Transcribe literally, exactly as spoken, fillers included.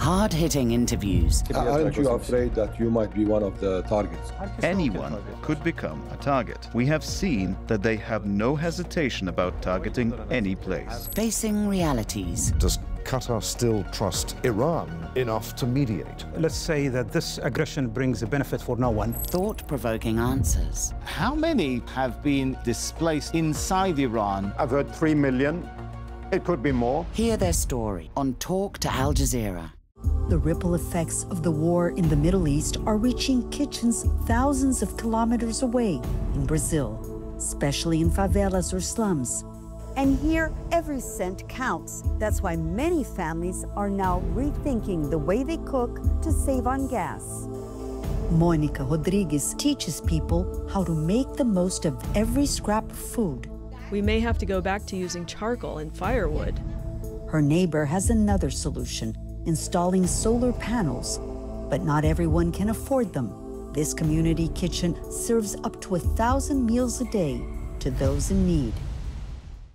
Hard-hitting interviews. Aren't you afraid that you might be one of the targets? Anyone could become a target. We have seen that they have no hesitation about targeting any place. Facing realities. Does Qatar still trust Iran enough to mediate? Let's say that this aggression brings a benefit for no one. Thought-provoking answers. How many have been displaced inside Iran? I've heard three million. It could be more. Hear their story on Talk to Al Jazeera. The ripple effects of the war in the Middle East are reaching kitchens thousands of kilometers away in Brazil, especially in favelas or slums. And here, every cent counts. That's why many families are now rethinking the way they cook to save on gas. Monica Rodriguez teaches people how to make the most of every scrap of food. We may have to go back to using charcoal and firewood. Her neighbor has another solution, installing solar panels, but not everyone can afford them. This community kitchen serves up to a thousand meals a day to those in need.